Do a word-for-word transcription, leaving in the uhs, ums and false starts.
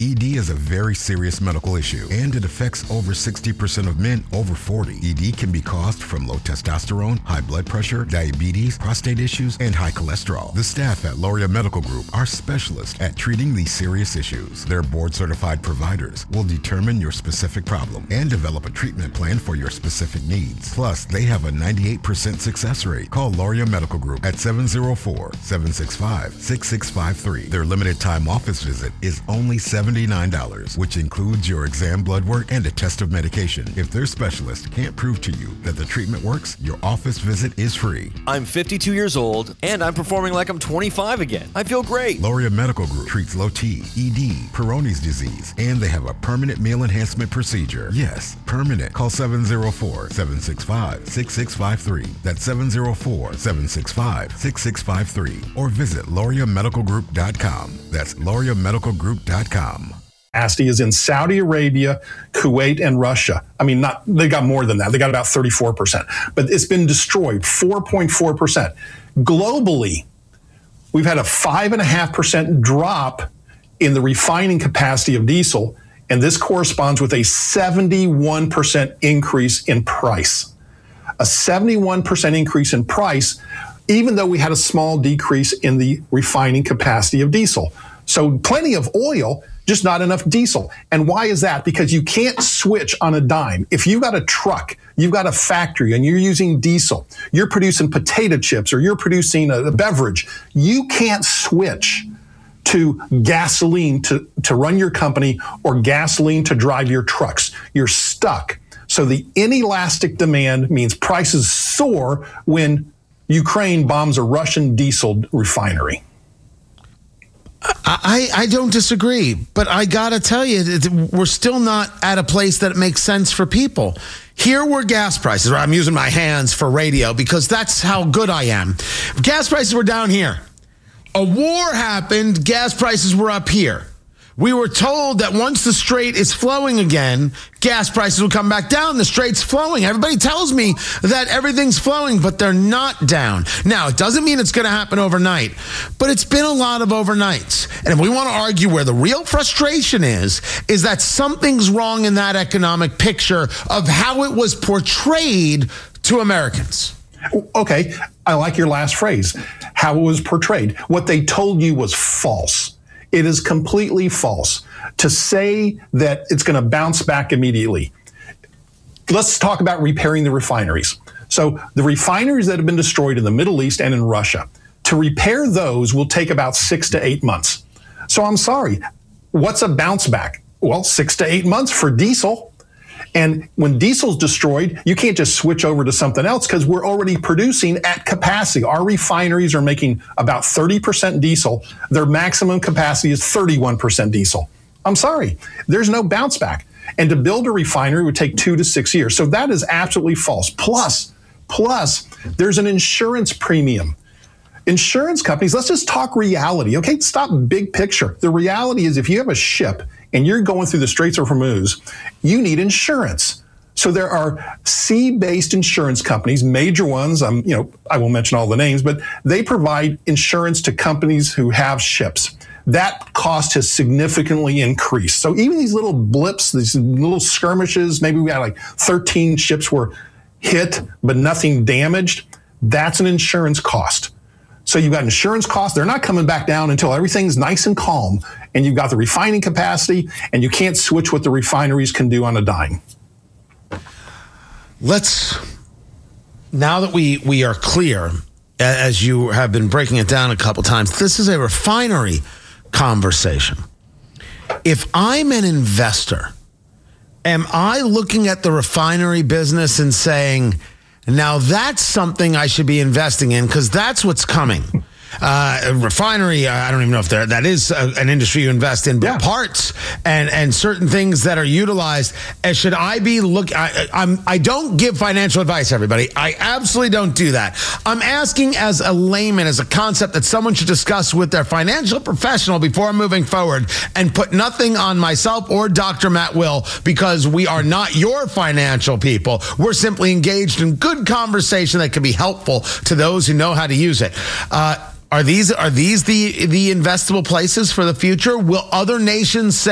E D is a very serious medical issue, and it affects over sixty percent of men over forty. E D can be caused from low testosterone, high blood pressure, diabetes, prostate issues, and high cholesterol. The staff at Loria Medical Group are specialists at treating these serious issues. Their board-certified providers will determine your specific problem and develop a treatment plan for your specific needs. Plus, they have a ninety-eight percent success rate. Call Loria Medical Group at seven oh four, seven six five, six six five three. Their limited time office visit is only seventy-nine dollars, which includes your exam, blood work, and a test of medication. If their specialist can't prove to you that the treatment works, your office visit is free. I'm fifty-two years old, and I'm performing like I'm twenty-five again. I feel great. Loria Medical Group treats low T, E D, Peyronie's disease, and they have a permanent meal enhancement procedure. Yes, permanent. Call seven oh four, seven six five, six six five three. That's seven oh four, seven six five, six six five three. Or visit Loria Medical Group dot com. That's Loria Medical Group dot com. Capacity is in Saudi Arabia, Kuwait, and Russia. I mean, not they got more than that. They got about thirty-four percent. But it's been destroyed, four point four percent. Globally, we've had a five point five percent drop in the refining capacity of diesel, and this corresponds with a seventy-one percent increase in price. A seventy-one percent increase in price, even though we had a small decrease in the refining capacity of diesel. So plenty of oil, just not enough diesel. And why is that? Because you can't switch on a dime. If you've got a truck, you've got a factory, and you're using diesel, you're producing potato chips, or you're producing a beverage, you can't switch to gasoline to, to run your company or gasoline to drive your trucks. You're stuck. So the inelastic demand means prices soar when Ukraine bombs a Russian diesel refinery. I, I don't disagree, but I got to tell you, we're still not at a place that makes sense for people. Here were gas prices. I'm using my hands for radio because that's how good I am. Gas prices were down here. A war happened. Gas prices were up here. We were told that once the strait is flowing again, gas prices will come back down. The strait's flowing. Everybody tells me that everything's flowing, but they're not down. Now, it doesn't mean it's going to happen overnight, but it's been a lot of overnights. And if we want to argue where the real frustration is, is that something's wrong in that economic picture of how it was portrayed to Americans. Okay, I like your last phrase, how it was portrayed. What they told you was false. It is completely false to say that it's going to bounce back immediately. Let's talk about repairing the refineries. So the refineries that have been destroyed in the Middle East and in Russia, to repair those will take about six to eight months. So I'm sorry, what's a bounce back? Well, six to eight months for diesel. And when diesel's destroyed, you can't just switch over to something else because we're already producing at capacity. Our refineries are making about thirty percent diesel. Their maximum capacity is thirty-one percent diesel. I'm sorry, there's no bounce back. And to build a refinery would take two to six years. So that is absolutely false. Plus, plus, there's an insurance premium. Insurance companies, let's just talk reality, okay? Stop big picture. The reality is if you have a ship and you're going through the Straits of Hormuz, you need insurance. So there are sea-based insurance companies, major ones, um, you know, I won't mention all the names, but they provide insurance to companies who have ships. That cost has significantly increased. So even these little blips, these little skirmishes, maybe we had like thirteen ships were hit, but nothing damaged, that's an insurance cost. So you've got insurance costs. They're not coming back down until everything's nice and calm, and you've got the refining capacity, and you can't switch what the refineries can do on a dime. Let's, now that we, we are clear, as you have been breaking it down a couple times, this is a refinery conversation. If I'm an investor, am I looking at the refinery business and saying, now that's something I should be investing in because that's what's coming? Uh, a refinery, I don't even know if there that is a, an industry you invest in, but yeah. Parts and, and certain things that are utilized. And should I be look? I, I'm I don't give financial advice, everybody. I absolutely don't do that. I'm asking as a layman, as a concept that someone should discuss with their financial professional before moving forward, and put nothing on myself or Doctor Matt Will because we are not your financial people. We're simply engaged in good conversation that can be helpful to those who know how to use it. Uh, Are these are these the the investable places for the future? Will other nations say